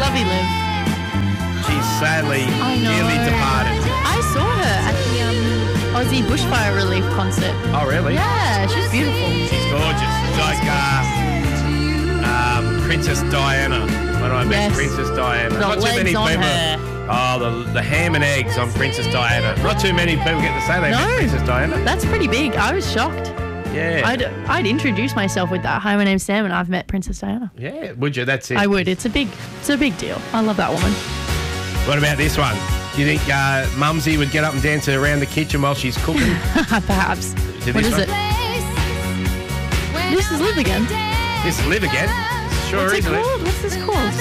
Lovely Liv. She's sadly dearly departed. I saw her at the Aussie Bushfire Relief concert. Oh, really? Yeah, she's beautiful. She's gorgeous. She's like Princess Diana. When I met Princess Diana. Not too many people. Oh, the ham and eggs on Princess Diana. Not too many people get to say they met Princess Diana. That's pretty big. I was shocked. Yeah. I'd introduce myself with that. Hi, my name's Sam and I've met Princess Diana. Yeah, would you? That's it. I would. It's a big deal. I love that woman. What about this one? Do you think Mumsy would get up and dance around the kitchen while she's cooking? Perhaps. What is it? This is Live Again. This is Live Again? Sure, What's it isn't called? What's this called?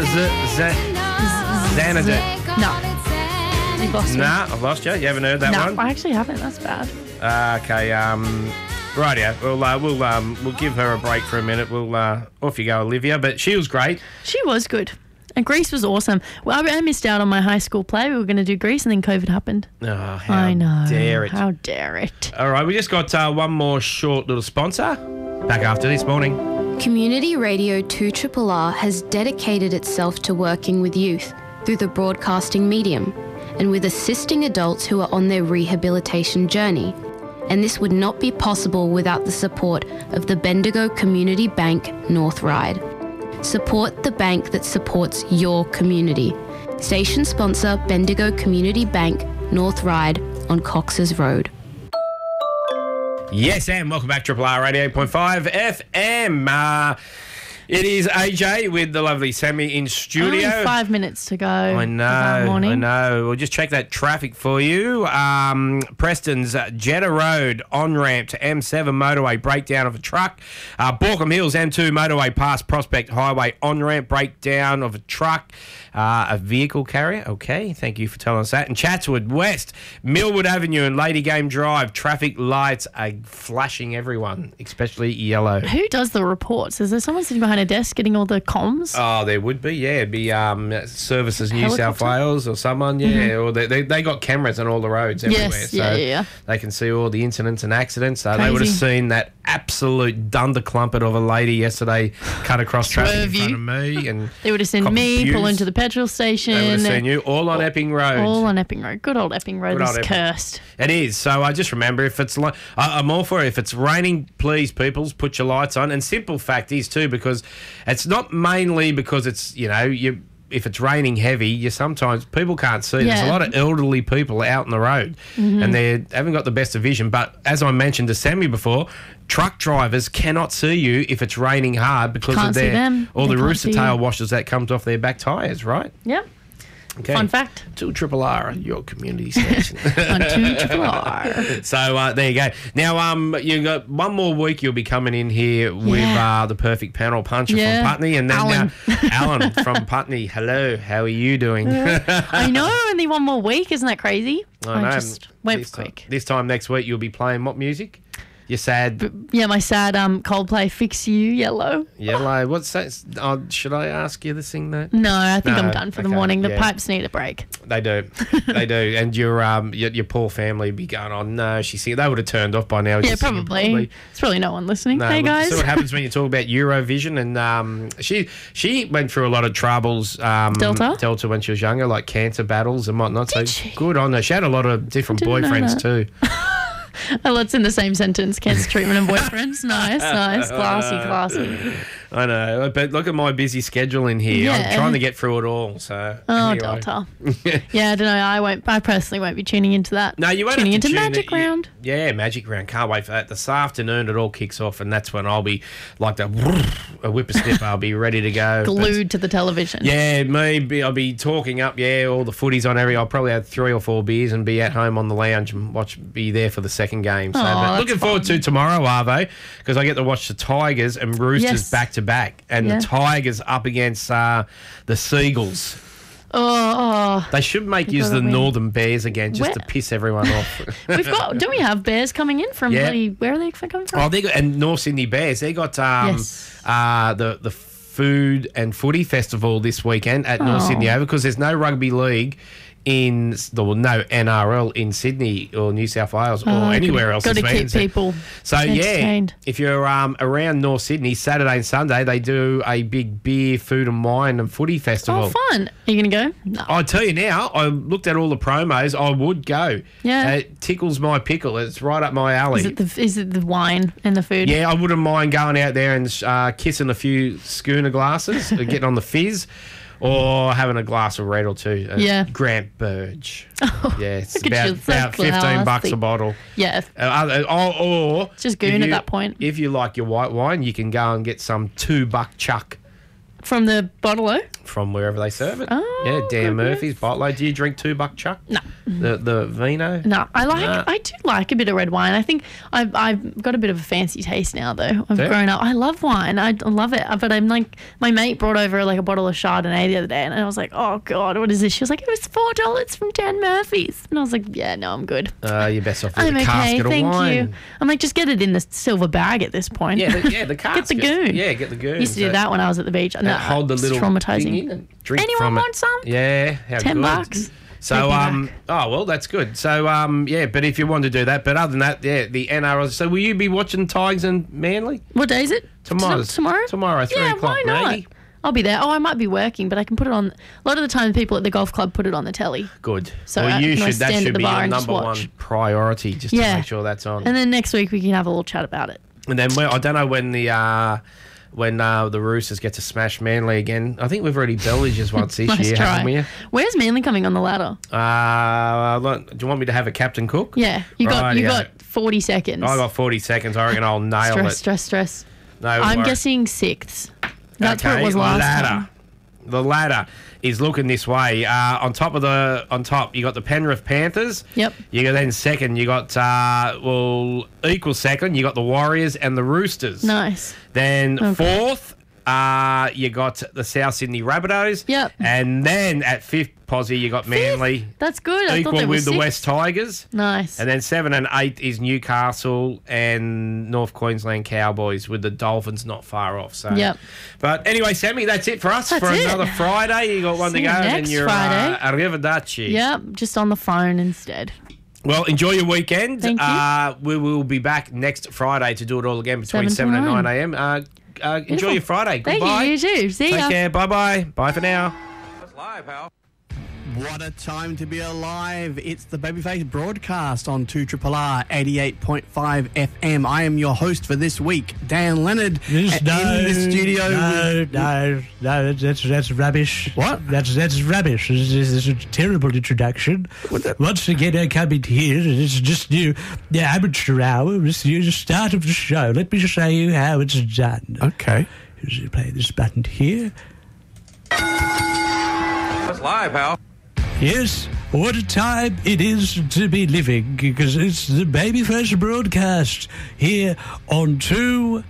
Xanadu. No. You've lost me. Nah, I've lost you. You haven't heard that one? No, I actually haven't. That's bad. Okay, rightio. We'll give her a break for a minute. Off you go, Olivia. But she was great. She was good. And Greece was awesome. Well, I missed out on my high school play. We were going to do Greece and then COVID happened. Oh, how I know. dare it. How dare it. All right, we just got one more short little sponsor. Back after this morning. Community Radio 2RRR has dedicated itself to working with youth through the broadcasting medium and with assisting adults who are on their rehabilitation journey. And this would not be possible without the support of the Bendigo Community Bank North Ryde. Support the bank that supports your community. Station sponsor Bendigo Community Bank North Ryde on Cox's Road. Yes, and welcome back to RRR Radio 8.5 FM. It is AJ with the lovely Sammy in studio. Only 5 minutes to go. I know. We'll just check that traffic for you. Preston's Jeddah Road on-ramp to M7 motorway, breakdown of a truck. Borkham Hills M2 motorway past Prospect Highway, on-ramp, breakdown of a truck. A vehicle carrier. Okay, thank you for telling us that. And Chatswood West, Millwood Avenue and Lady Game Drive, traffic lights are flashing everyone, especially yellow. Who does the reports? Is there someone sitting behind a desk getting all the comms? Oh, there would be, yeah. It'd be Services New South Wales or someone, yeah. Or they got cameras on all the roads everywhere. Yes, so yeah. they can see all the incidents and accidents. They would have seen that absolute dunderclumpet of a lady yesterday cut across traffic in front of me. And they would have seen me pull into the petrol station. They would have seen you all on Epping Road. All on Epping Road. Good old Epping Road is cursed. It is. So I just remember, if it's I'm all for it. If it's raining, please, peoples, put your lights on. And simple fact is too, because it's not mainly because it's, if it's raining heavy, sometimes people can't see. Yeah. There's a lot of elderly people out on the road and they haven't got the best of vision. But as I mentioned to Sammy before, truck drivers cannot see you if it's raining hard because of the rooster tail washers that comes off their back tyres, right? Yep. Okay. Fun fact. 2RRR, your community station. On 2RRR. So there you go. Now, you got one more week. You'll be coming in here with the perfect panel puncher from Putney, and then Alan from Putney. Hello, how are you doing? I know, only one more week. Isn't that crazy? I know. Just went quick. This time next week, you'll be playing what music? You're sad. My sad Coldplay Fix You, Yellow. Yellow. What's that? Should I ask you to sing that? No, I think I'm done for the morning. The pipes need a break. They do. They do. And your poor family be going, oh, no, she's singing. They would have turned off by now. Yeah, probably. There's probably no one listening. No, hey, guys. See what happens when you talk about Eurovision. And she went through a lot of troubles. Delta when she was younger, like cancer battles and whatnot. Did so she? Good on her. She had a lot of different boyfriends too. Oh, that's in the same sentence. Cancer treatment and boyfriends. Nice. Classy. I know, but look at my busy schedule in here. Yeah. I'm trying to get through it all. So anyway. Delta. Yeah, I don't know. I personally won't be tuning into that. No, you won't. Tuning have to into tune Magic Round. Yeah, Magic Round. Can't wait for that. This afternoon it all kicks off, and that's when I'll be like a whippersnapper. I'll be ready to go. Glued to the television. Yeah, I'll be talking up. Yeah, all the footies on I'll probably have 3 or 4 beers and be at home on the lounge and be there for the second game. So, but looking forward to tomorrow, Arvo, because I get to watch the Tigers and Roosters back to back, and the Tigers up against the Seagulls. They should make use of the Northern Bears again, just to piss everyone off. Do we have Bears coming in from where are they coming from? Oh, and North Sydney Bears. They got the Food and Footy Festival this weekend at North Sydney Oval, because there's no rugby league no NRL in Sydney or New South Wales or anywhere else. Got to keep people entertained. If you're around North Sydney, Saturday and Sunday, they do a big beer, food and wine and footy festival. Oh, fun. Are you going to go? No. I'll tell you now, I looked at all the promos, I would go. Yeah. It tickles my pickle. It's right up my alley. Is it the wine and the food? Yeah, I wouldn't mind going out there and kissing a few schooner glasses, getting on the fizz. Or having a glass of red or two. Grant Burge. Oh, yeah, it's about $15 a bottle. Yeah. Or just goon at that point. If you like your white wine, you can go and get some $2 chuck. From the bottle-o? From wherever they serve it. Oh, yeah, Dan Murphy's bottle. Do you drink $2 chuck? No. The vino? No, I do like a bit of red wine. I think I've got a bit of a fancy taste now, though. I've grown up. I love wine. I love it. But I'm like, my mate brought over like a bottle of Chardonnay the other day, and I was like, oh God, what is this? She was like, it was $4 from Dan Murphy's, and I was like, yeah, no, I'm good. You're best off with a casket of wine. Thank you. I'm like, just get it in the silver bag at this point. Yeah, the casket. Get the goon. Yeah, get the goon. Used to do that when I was at the beach. No, hold the little traumatizing. thing in and drink Anyone from want some? Yeah, how $10. So, well, that's good. So, but if you want to do that, but other than that, the NRL. So, will you be watching Tigers and Manly? What day is it? Tomorrow? Tomorrow, 3 o'clock. Why not? Maybe. I'll be there. Oh, I might be working, but I can put it on. A lot of the time, people at the golf club put it on the telly. Good. So that should be your number one priority, just to make sure that's on. And then next week we can have a little chat about it. And then I don't know when the Roosters get to smash Manly again. I think we've already belted once this year, haven't we? Where's Manly coming on the ladder? Do you want me to have a Captain Cook? Yeah, you got 40 seconds. I got 40 seconds. I reckon I'll nail it. Stress. No, I'm guessing 6th. That's what it was last time. The ladder is looking this way. On top you got the Penrith Panthers. Yep. You got then second. You got equal second. You got the Warriors and the Roosters. Nice. Then fourth, you got the South Sydney Rabbitohs. Yep. And then at fifth, Posy, you got Manly. That's good. I equal thought with the 6th. West Tigers. Nice. And then 7 and 8 is Newcastle and North Queensland Cowboys, with the Dolphins not far off. So, But anyway, Sammy, that's it for us for another Friday. You got one to go, and then you're arrivederci. Yep, just on the phone instead. Well, enjoy your weekend. Thank you. We will be back next Friday to do it all again between 7 and 9 a.m. Enjoy your Friday. Goodbye. Thank you. You too. See ya. Take care. Bye-bye. Bye for now. That's live, pal. What a time to be alive. It's the Babyface broadcast on 2RRR 88.5 FM. I am your host for this week, Dan Leonard. In the studio. No, that's rubbish. What? That's rubbish. This is a terrible introduction. Once again, I come in here, and it's just the amateur hour. It's the start of the show. Let me show you how it's done. Okay. Just play this button here. That's live, pal. Yes, what a time it is to be living, because it's the Babyface broadcast here on 2RRR.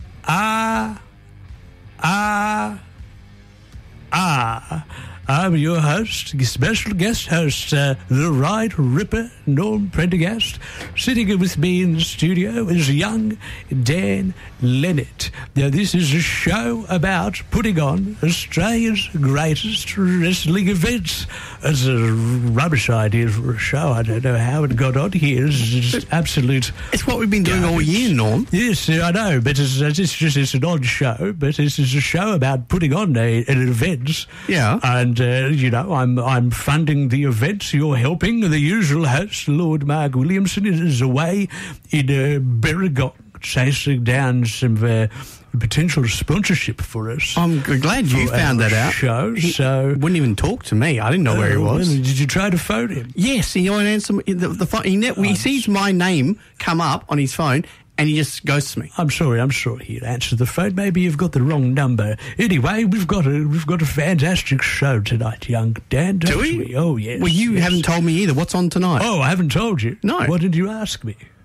I'm your host, special guest host, the Right Ripper, Norm Prendergast. Sitting with me in the studio is young Dan Leonard. Now, this is a show about putting on Australia's greatest wrestling events. It's a rubbish idea for a show. I don't know how it got on here. It's just absolute... It's what we've been doing all year, Norm. Yes, I know, but it's an odd show, but it's a show about putting on an event. Yeah. And, I'm funding the events. You're helping. The usual host, Lord Mark Williamson, is away in Berrigon, chasing down some potential sponsorship for us. I'm glad you found that out. He wouldn't even talk to me. I didn't know where he was. Did you try to phone him? Yes, he won't answer the phone. He sees my name come up on his phone, and he just ghosts me. I'm sorry. He'd answer the phone. Maybe you've got the wrong number. Anyway, we've got a fantastic show tonight, young Dan. Do we? Oh, yes. Well, you haven't told me either. What's on tonight? Oh, I haven't told you. No. What did you ask me?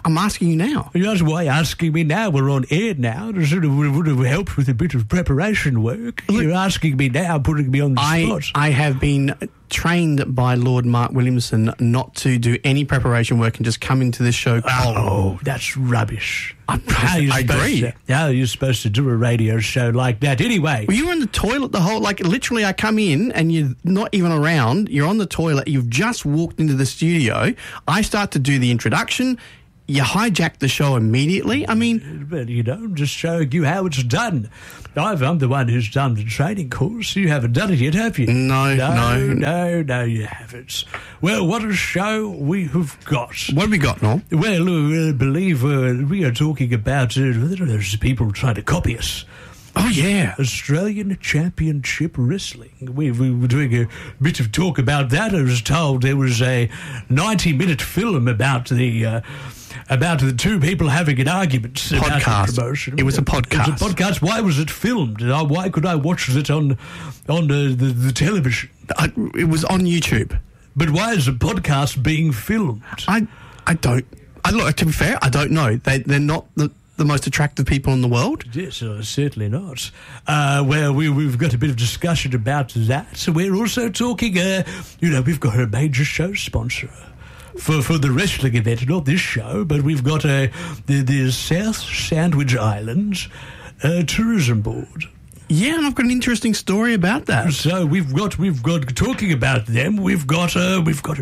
I'm asking you now. That's why you're asking me now. We're on air now. It sort of would have helped with a bit of preparation work. Look, you're asking me now, putting me on the spot. I have been trained by Lord Mark Williamson not to do any preparation work and just come into this show cold. Oh, that's rubbish. I agree. How are you supposed to do a radio show like that anyway? Well, you were in the toilet the whole... Like, literally, I come in and you're not even around. You're on the toilet. You've just walked into the studio. I start to do the introduction. You hijacked the show immediately. I mean... But, I'm just showing you how it's done. I'm the one who's done the training course. You haven't done it yet, have you? No, you haven't. Well, what a show we have got. What have we got, Noel? Well, I believe we are talking about there's people trying to copy us. Oh, yeah. Australian Championship Wrestling. We were doing a bit of talk about that. I was told there was a 90-minute film about the two people having an argument. Podcast. About the promotion. It was a podcast. It was a podcast. Why was it filmed? Why could I watch it on the television? It was on YouTube. But why is a podcast being filmed? I don't... Look, to be fair, I don't know. They're not the most attractive people in the world? Yes, certainly not. Well, we've got a bit of discussion about that. So we're also talking, we've got a major show sponsor for the wrestling event, not this show, but we've got the South Sandwich Islands Tourism Board. Yeah, and I've got an interesting story about that. So we've got talking about them. We've got a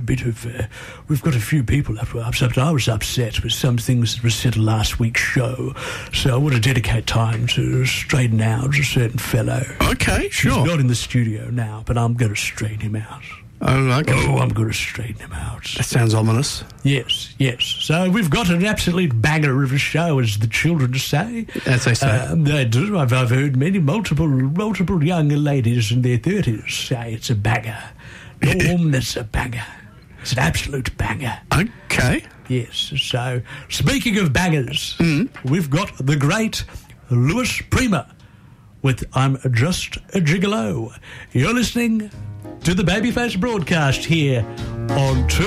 few people that were upset. I was upset with some things that were said last week's show, so I want to dedicate time to straighten out a certain fellow. Okay, sure. He's not in the studio now, but I'm going to straighten him out. Oh, okay. Oh, I'm going to straighten him out. That sounds ominous. Yes. So we've got an absolute banger of a show, as the children say. As they say. They do. I've heard multiple young ladies in their 30s say it's a banger. Norm, that's a banger. It's an absolute banger. Okay. Yes. So, speaking of bangers, we've got the great Lewis Prima with I'm Just a Gigolo. You're listening to the Babyface broadcast here on